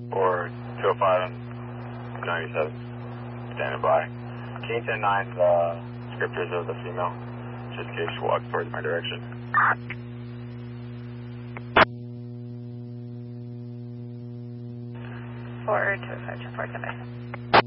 or 205 and 97, standing by. King 10-9, descriptors of the female, just in case she walks towards my direction. For 205, 10-4, standby.